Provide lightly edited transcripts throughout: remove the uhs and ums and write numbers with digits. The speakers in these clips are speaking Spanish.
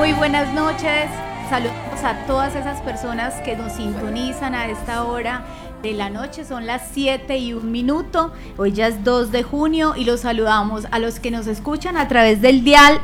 Muy buenas noches, saludos a todas esas personas que nos sintonizan a esta hora de la noche, son las 7:01, hoy ya es 2 de junio y los saludamos a los que nos escuchan a través del dial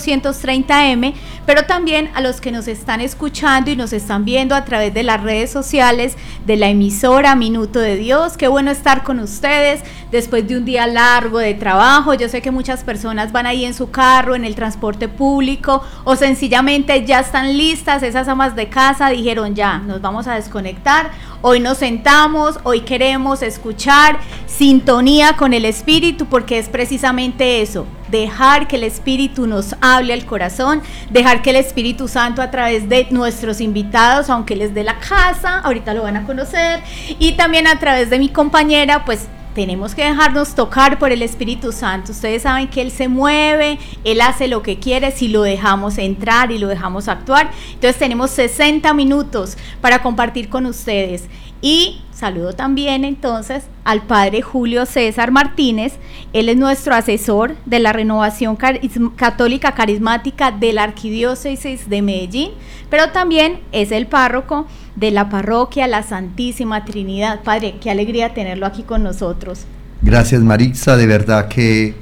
1230M, pero también a los que nos están escuchando y nos están viendo a través de las redes sociales de la emisora Minuto de Dios. Qué bueno estar con ustedes después de un día largo de trabajo. Yo sé que muchas personas van ahí en su carro, en el transporte público, o sencillamente ya están listas, esas amas de casa dijeron ya, nos vamos a desconectar, hoy nos sentamos, hoy queremos escuchar sintonía con el Espíritu, porque es precisamente eso, dejar que el Espíritu nos hable al corazón, dejar que el Espíritu Santo a través de nuestros invitados, aunque les dé la casa, ahorita lo van a conocer, y también a través de mi compañera, pues tenemos que dejarnos tocar por el Espíritu Santo. Ustedes saben que Él se mueve, Él hace lo que quiere si lo dejamos entrar y lo dejamos actuar. Entonces tenemos 60 minutos para compartir con ustedes. Y saludo también entonces al padre Julio César Martínez. Él es nuestro asesor de la Renovación Católica Carismática de la Arquidiócesis de Medellín, pero también es el párroco de la parroquia La Santísima Trinidad. Padre, qué alegría tenerlo aquí con nosotros. Gracias, Maritza, de verdad que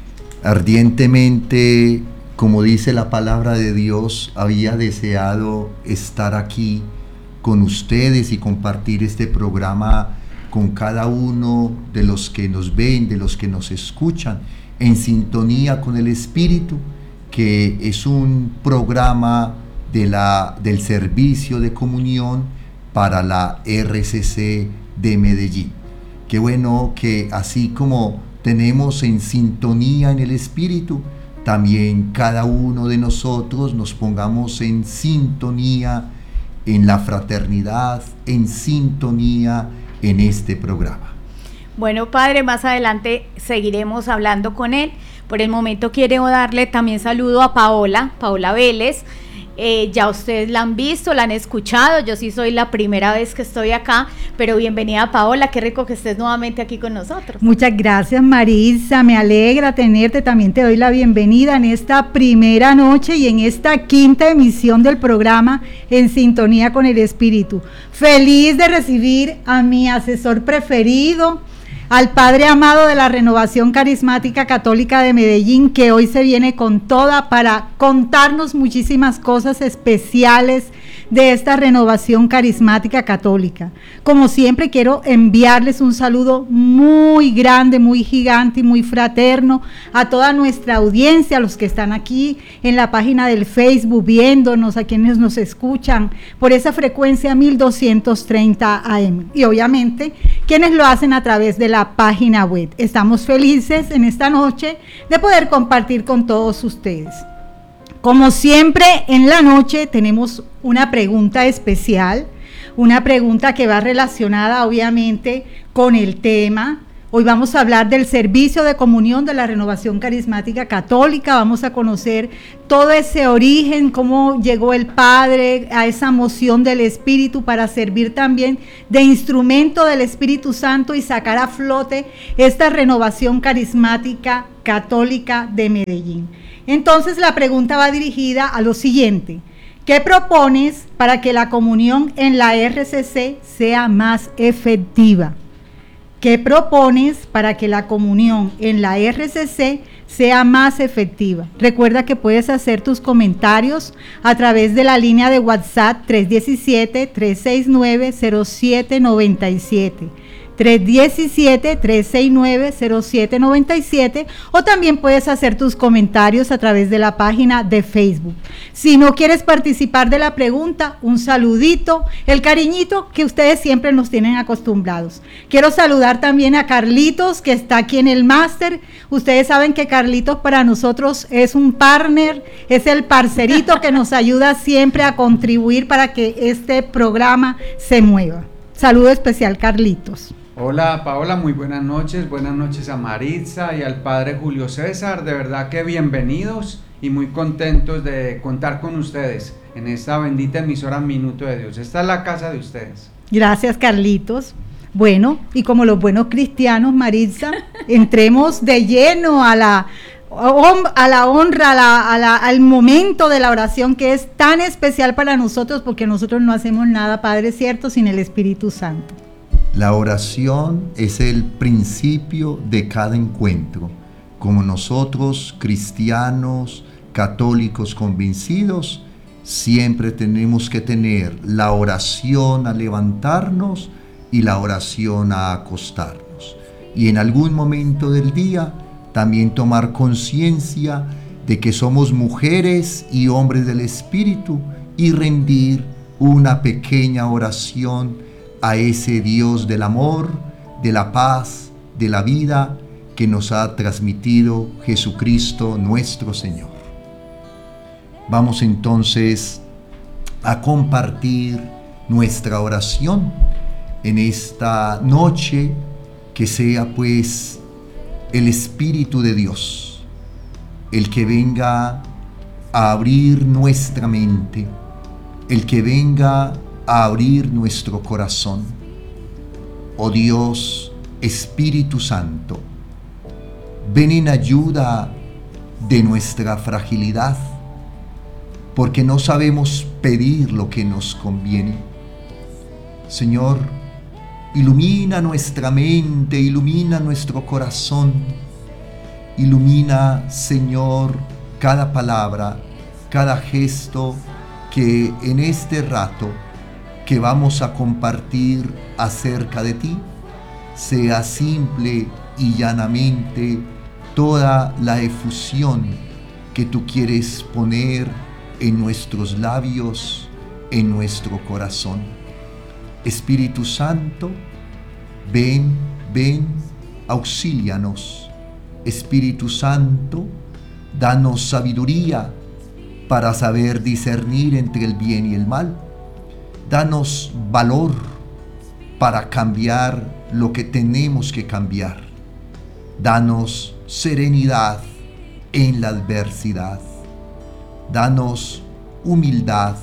ardientemente, como dice la palabra de Dios, había deseado estar aquí con ustedes y compartir este programa con cada uno de los que nos ven, de los que nos escuchan, en sintonía con el Espíritu, que es un programa del servicio de comunión para la RCC de Medellín. Qué bueno que así como tenemos en sintonía en el Espíritu, también cada uno de nosotros nos pongamos en sintonía en la fraternidad, en sintonía en este programa. Bueno, padre, más adelante seguiremos hablando con él. Por el momento quiero darle también saludo a Paola Vélez. Ya ustedes la han visto, la han escuchado, yo sí soy la primera vez que estoy acá, pero bienvenida Paola, qué rico que estés nuevamente aquí con nosotros. Muchas gracias, Marisa, me alegra tenerte, también te doy la bienvenida en esta primera noche y en esta quinta emisión del programa En Sintonía con el Espíritu. Feliz de recibir a mi asesor preferido, al Padre amado de la Renovación Carismática Católica de Medellín, que hoy se viene con toda para contarnos muchísimas cosas especiales de esta Renovación Carismática Católica. Como siempre, quiero enviarles un saludo muy grande, muy gigante y muy fraterno a toda nuestra audiencia, a los que están aquí en la página del Facebook viéndonos, a quienes nos escuchan por esa frecuencia 1230 AM y obviamente quienes lo hacen a través de la página web. Estamos felices en esta noche de poder compartir con todos ustedes. Como siempre, en la noche tenemos una pregunta especial, una pregunta que va relacionada obviamente con el tema. Hoy vamos a hablar del servicio de comunión de la Renovación Carismática Católica, vamos a conocer todo ese origen, cómo llegó el Padre a esa moción del Espíritu para servir también de instrumento del Espíritu Santo y sacar a flote esta Renovación Carismática Católica de Medellín. Entonces la pregunta va dirigida a lo siguiente: ¿qué propones para que la comunión en la RCC sea más efectiva? ¿Qué propones para que la comunión en la RCC sea más efectiva? Recuerda que puedes hacer tus comentarios a través de la línea de WhatsApp 317-369-0797. 317-369-0797 o también puedes hacer tus comentarios a través de la página de Facebook. Si no quieres participar de la pregunta, un saludito, el cariñito que ustedes siempre nos tienen acostumbrados. Quiero saludar también a Carlitos, que está aquí en el máster. Ustedes saben que Carlitos para nosotros es un partner, es el parcerito que nos ayuda siempre a contribuir para que este programa se mueva. Saludo especial, Carlitos. Hola Paola, muy buenas noches a Maritza y al padre Julio César, de verdad que bienvenidos y muy contentos de contar con ustedes en esta bendita emisora Minuto de Dios. Esta es la casa de ustedes. Gracias, Carlitos. Bueno, y como los buenos cristianos, Maritza, entremos de lleno a a la honra, al momento de la oración que es tan especial para nosotros, porque nosotros no hacemos nada, Padre, cierto, sin el Espíritu Santo. La oración es el principio de cada encuentro. Como nosotros, cristianos, católicos convencidos, siempre tenemos que tener la oración a levantarnos y la oración a acostarnos. Y en algún momento del día también tomar conciencia de que somos mujeres y hombres del Espíritu y rendir una pequeña oración a ese Dios del amor, de la paz, de la vida que nos ha transmitido Jesucristo nuestro Señor. Vamos entonces a compartir nuestra oración en esta noche, que sea pues el Espíritu de Dios el que venga a abrir nuestra mente, el que venga a abrir nuestro corazón. Oh Dios, Espíritu Santo, ven en ayuda de nuestra fragilidad, porque no sabemos pedir lo que nos conviene. Señor, ilumina nuestra mente, ilumina nuestro corazón, ilumina, Señor, cada palabra, cada gesto que en este rato que vamos a compartir acerca de ti, sea simple y llanamente toda la efusión que tú quieres poner en nuestros labios, en nuestro corazón. Espíritu Santo, ven, auxílianos. Espíritu Santo, danos sabiduría para saber discernir entre el bien y el mal. Danos valor para cambiar lo que tenemos que cambiar. Danos serenidad en la adversidad. Danos humildad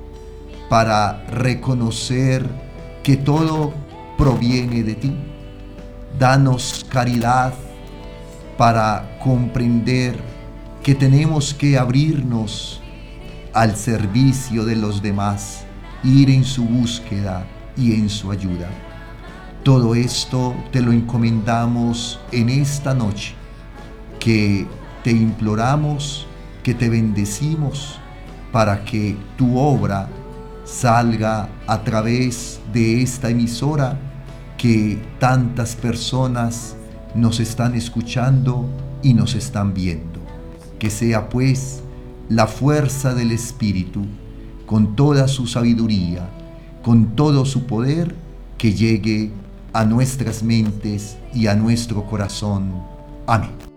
para reconocer que todo proviene de ti. Danos caridad para comprender que tenemos que abrirnos al servicio de los demás, ir en su búsqueda y en su ayuda. Todo esto te lo encomendamos en esta noche, que te imploramos, que te bendecimos para que tu obra salga a través de esta emisora, que tantas personas nos están escuchando y nos están viendo. Que sea pues la fuerza del Espíritu, con toda su sabiduría, con todo su poder, que llegue a nuestras mentes y a nuestro corazón. Amén.